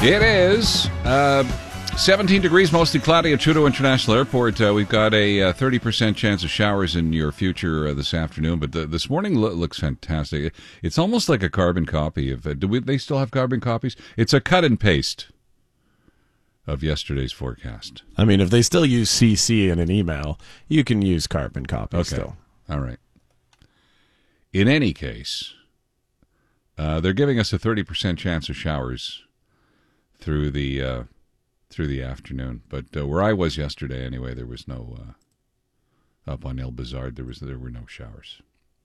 It is 17 degrees, mostly cloudy at Trudeau International Airport. We've got a 30% chance of showers in your future this afternoon, but this morning looks fantastic. It's almost like a carbon copy of. They still have carbon copies? It's a cut and paste of yesterday's forecast. I mean, if they still use CC in an email, you can use carbon copies still. All right. In any case, they're giving us a 30% chance of showers through the afternoon. But where I was yesterday, anyway, there was no up on El Bizard. There were no showers.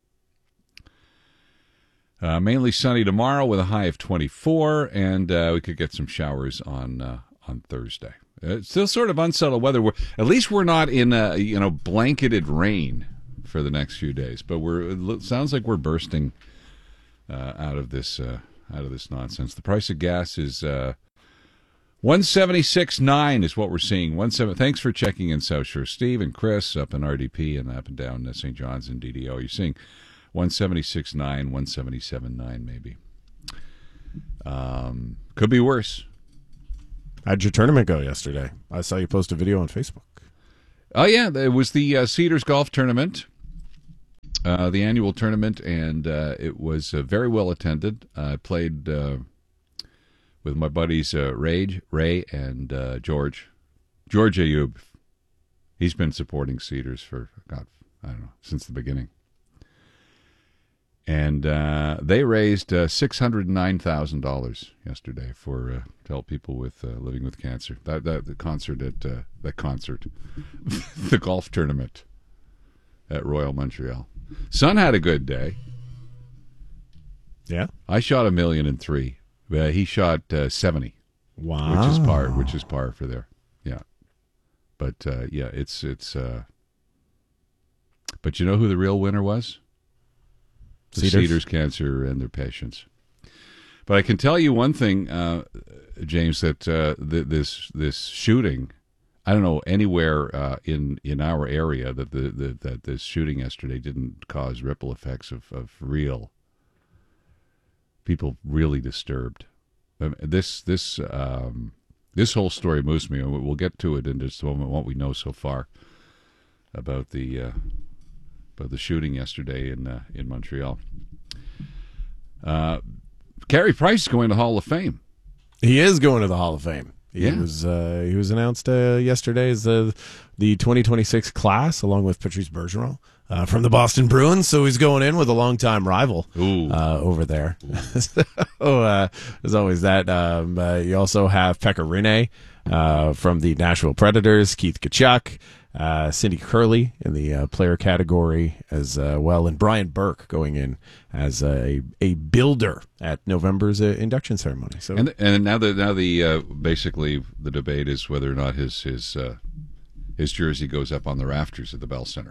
Mainly sunny tomorrow with a high of 24, and we could get some showers on Thursday. It's still sort of unsettled weather. At least we're not in blanketed rain for the next few days. But it sounds like we're bursting out of this nonsense. The price of gas is 176.9 is what we're seeing. 17. Thanks for checking in, South Shore. Steve and Chris up in RDP and up and down St. John's and DDO. You're seeing 176.9, 177.9 maybe. Could be worse. How'd your tournament go yesterday? I saw you post a video on Facebook. Oh, yeah. It was the Cedars Golf Tournament, the annual tournament, and it was very well attended. I played with my buddies Ray and George Ayub. He's been supporting Cedars for, God, I don't know, since the beginning. And they raised $609,000 yesterday to help people with living with cancer. The golf tournament at Royal Montreal. Son had a good day. Yeah, I shot $1,003,000. He shot 70. Wow, which is par for there. Yeah, but it's. But you know who the real winner was? Cedars Cancer and their patients. But I can tell you one thing, James, that this shooting, I don't know anywhere in our area that this shooting yesterday didn't cause ripple effects of real people really disturbed. This whole story moves me. We'll get to it in just a moment. What we know so far about the shooting yesterday in Montreal. Carey Price is going to the Hall of Fame. He is going to the Hall of Fame. He was announced yesterday as the 2026 class, along with Patrice Bergeron from the Boston Bruins. So he's going in with a longtime rival over there. So there's always that. You also have Pekka Rinne from the Nashville Predators, Keith Tkachuk, Cindy Curley in the player category as well, and Brian Burke going in as a builder at November's induction ceremony. So and now the basically the debate is whether or not his jersey goes up on the rafters at the Bell Center.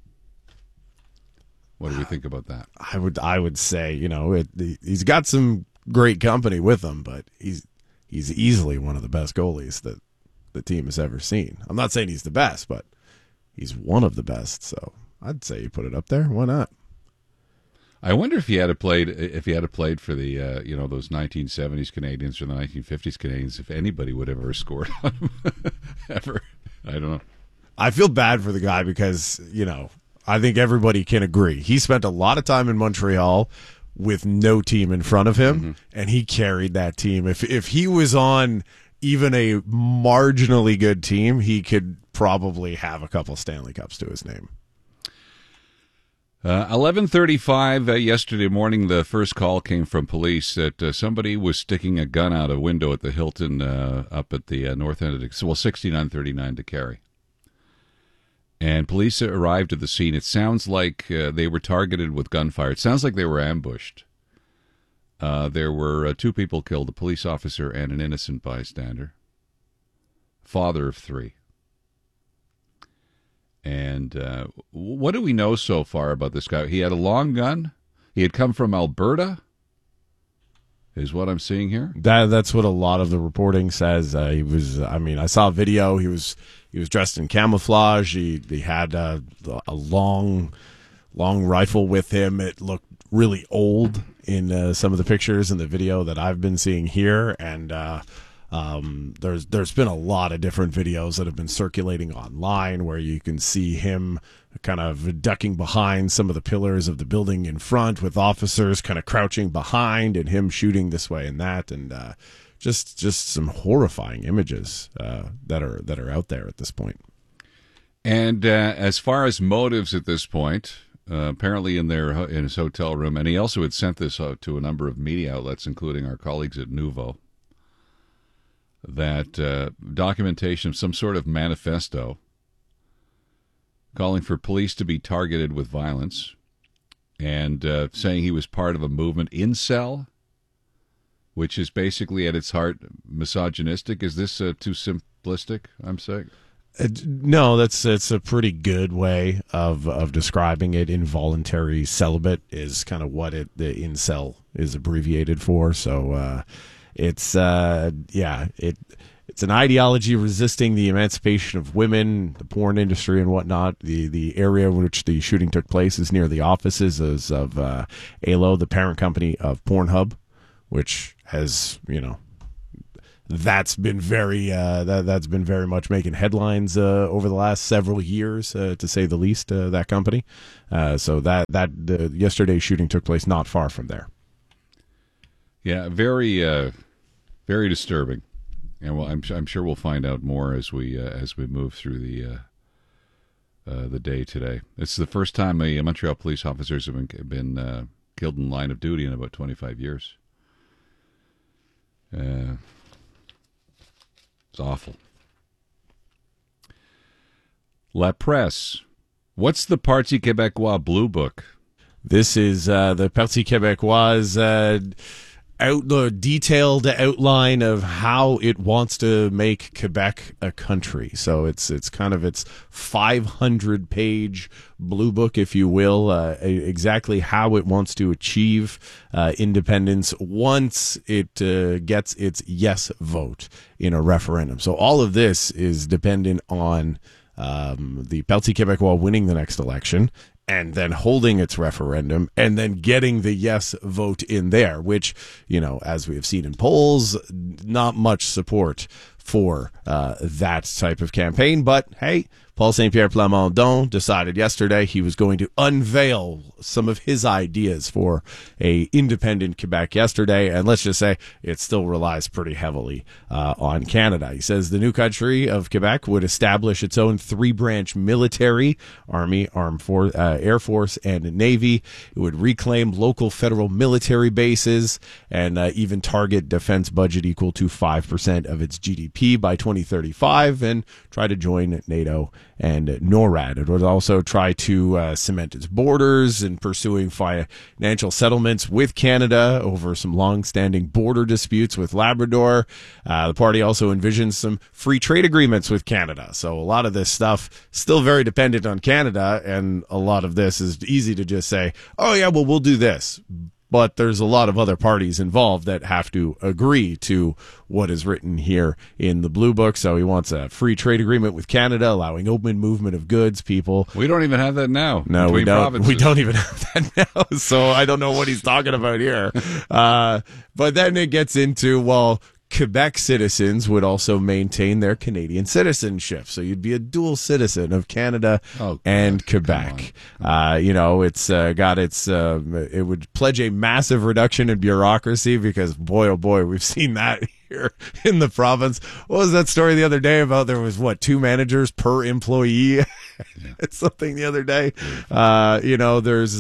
What do we think about that? I would say he's got some great company with him, but he's easily one of the best goalies that the team has ever seen. I'm not saying he's the best, but he's one of the best. So I'd say you put it up there. Why not? I wonder if he had played for the those 1970s Canadians or the 1950s Canadians, if anybody would have ever scored on him ever. I don't know. I feel bad for the guy because I think everybody can agree he spent a lot of time in Montreal with no team in front of him, and he carried that team. If he was on even a marginally good team, he could probably have a couple Stanley Cups to his name. 11:35 yesterday morning, the first call came from police that somebody was sticking a gun out a window at the Hilton up at the north end of 6939 to Carey. And police arrived at the scene. It sounds like they were targeted with gunfire. It sounds like they were ambushed. There were two people killed, a police officer and an innocent bystander. Father of three. And what do we know so far about this guy? He had a long gun. He had come from Alberta, is what I'm seeing here. That's what a lot of the reporting says. He was. I mean, I saw a video. He was dressed in camouflage. He had a long rifle with him. It looked really old in some of the pictures and the video that I've been seeing here. And There's been a lot of different videos that have been circulating online where you can see him kind of ducking behind some of the pillars of the building in front, with officers kind of crouching behind, and him shooting this way and that, and just some horrifying images that are out there at this point. And as far as motives at this point, apparently in his hotel room, and he also had sent this out to a number of media outlets, including our colleagues at Nouveau, that documentation of some sort of manifesto calling for police to be targeted with violence, and saying he was part of a movement, Incel, which is basically at its heart misogynistic. Is this too simplistic, I'm saying? No, it's a pretty good way of describing it. Involuntary celibate is kind of what the incel is abbreviated for. So it's an ideology resisting the emancipation of women, the porn industry and whatnot. The area in which the shooting took place is near the offices of ALO, the parent company of Pornhub, which has, that's been very much making headlines over the last several years, to say the least. That company, so that yesterday's shooting took place not far from there. Yeah, very very disturbing, and I'm sure we'll find out more as we move through the day today. It's the first time Montreal police officers have been killed in line of duty in about 25 years. It's awful. La Presse. What's the Parti Québécois Blue Book? This is the Parti Québécois' detailed outline of how it wants to make Quebec a country. So it's kind of its 500-page blue book, if you will, exactly how it wants to achieve independence once it gets its yes vote in a referendum. So all of this is dependent on the Parti Québécois winning the next election, and then holding its referendum, and then getting the yes vote in there, which, as we have seen in polls, not much support for that type of campaign. But hey, Paul Saint-Pierre Plamondon decided yesterday he was going to unveil some of his ideas for a independent Quebec yesterday, and let's just say it still relies pretty heavily on Canada. He says the new country of Quebec would establish its own 3-branch military, Army, Air Force, and Navy. It would reclaim local federal military bases and even target defense budget equal to 5% of its GDP by 2035, and try to join NATO and NORAD. It would also try to cement its borders and pursuing financial settlements with Canada over some long-standing border disputes with Labrador. The party also envisions some free trade agreements with Canada. So a lot of this stuff still very dependent on Canada, and a lot of this is easy to just say, oh yeah, well, we'll do this. But there's a lot of other parties involved that have to agree to what is written here in the Blue Book. So he wants a free trade agreement with Canada, allowing open movement of goods, people. We don't even have that now. No, we don't. Provinces. We don't even have that now. So I don't know what he's talking about here. But then it gets into, well, Quebec citizens would also maintain their Canadian citizenship. So you'd be a dual citizen of Canada and Quebec. It's got its, it would pledge a massive reduction in bureaucracy because, boy, oh boy, we've seen that here in the province. What was that story the other day about there was, 2 managers per employee? Yeah. It's something the other day. There's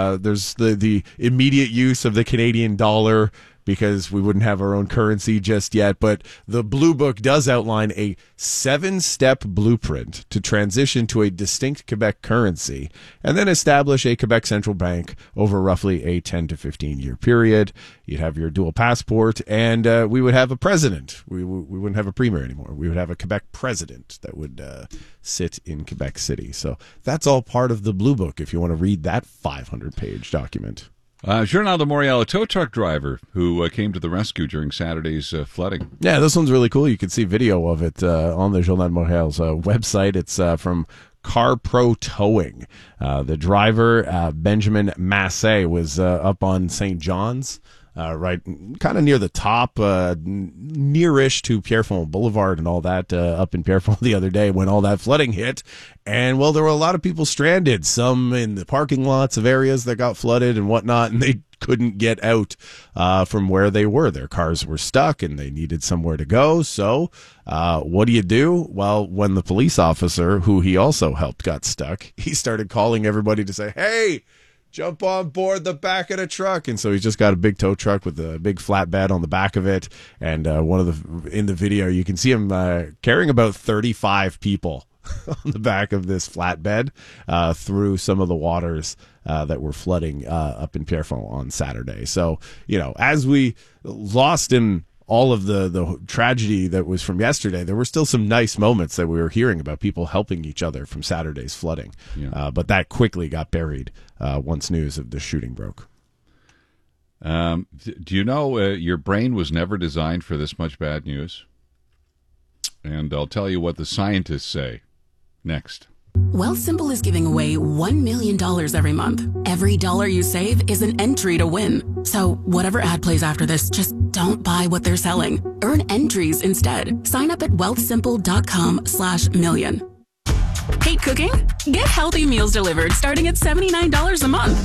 the immediate use of the Canadian dollar, because we wouldn't have our own currency just yet. But the Blue Book does outline a 7-step blueprint to transition to a distinct Quebec currency and then establish a Quebec central bank over roughly a 10 to 15-year period. You'd have your dual passport, and we would have a president. We wouldn't have a premier anymore. We would have a Quebec president that would sit in Quebec City. So that's all part of the Blue Book if you want to read that 500-page document. Journal de Montréal, a tow truck driver who came to the rescue during Saturday's flooding. Yeah, this one's really cool. You can see video of it on the Journal de Montréal's website. It's from Car Pro Towing. The driver, Benjamin Massé, was up on St. John's right kind of near the top, nearish to Pierrefonds Boulevard and all that, up in Pierrefonds the other day when all that flooding hit. And, well, there were a lot of people stranded, some in the parking lots of areas that got flooded and whatnot, and they couldn't get out from where they were. Their cars were stuck and they needed somewhere to go. So what do? Well, when the police officer, who he also helped, got stuck, he started calling everybody to say, hey, jump on board the back of the truck. And so he's just got a big tow truck with a big flatbed on the back of it. And in the video, you can see him carrying about 35 people on the back of this flatbed through some of the waters that were flooding up in Pierrefonds on Saturday. So, as we lost in all of the tragedy that was from yesterday, there were still some nice moments that we were hearing about people helping each other from Saturday's flooding. Yeah. But that quickly got buried once news of the shooting broke. Do you know your brain was never designed for this much bad news? And I'll tell you what the scientists say next. Wealthsimple is giving away $1 million every month. Every dollar you save is an entry to win. So whatever ad plays after this, just don't buy what they're selling. Earn entries instead. Sign up at wealthsimple.com/million. Hate cooking? Get healthy meals delivered starting at $79 a month.